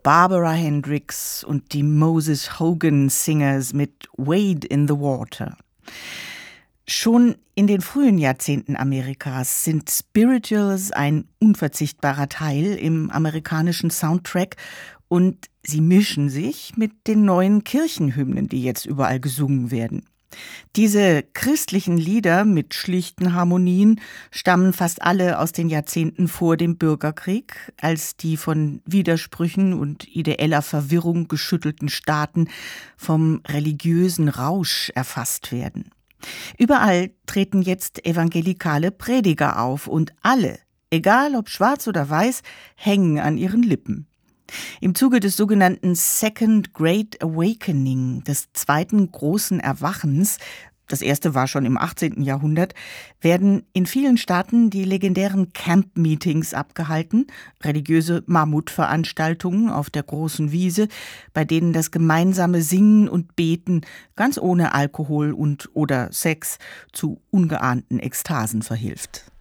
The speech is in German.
Barbara Hendricks und die Moses Hogan Singers mit Wade in the Water. Schon in den frühen Jahrzehnten Amerikas sind Spirituals ein unverzichtbarer Teil im amerikanischen Soundtrack und sie mischen sich mit den neuen Kirchenhymnen, die jetzt überall gesungen werden. Diese christlichen Lieder mit schlichten Harmonien stammen fast alle aus den Jahrzehnten vor dem Bürgerkrieg, als die von Widersprüchen und ideeller Verwirrung geschüttelten Staaten vom religiösen Rausch erfasst werden. Überall treten jetzt evangelikale Prediger auf und alle, egal ob schwarz oder weiß, hängen an ihren Lippen. Im Zuge des sogenannten Second Great Awakening, des zweiten großen Erwachens, das erste war schon im 18. Jahrhundert, werden in vielen Staaten die legendären Camp-Meetings abgehalten, religiöse Mammutveranstaltungen auf der großen Wiese, bei denen das gemeinsame Singen und Beten ganz ohne Alkohol und/oder Sex zu ungeahnten Ekstasen verhilft.